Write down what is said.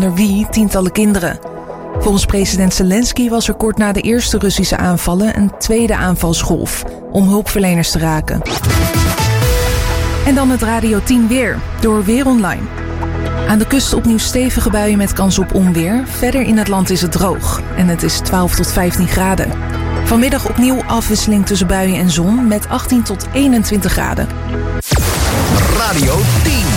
onder wie tientallen kinderen. Volgens president Zelensky was er kort na de eerste Russische aanvallen een tweede aanvalsgolf om hulpverleners te raken. En dan het Radio 10 weer, door Weer Online. Aan de kust opnieuw stevige buien met kans op onweer. Verder in het land is het droog en het is 12 tot 15 graden. Vanmiddag opnieuw afwisseling tussen buien en zon met 18 tot 21 graden. Radio 10.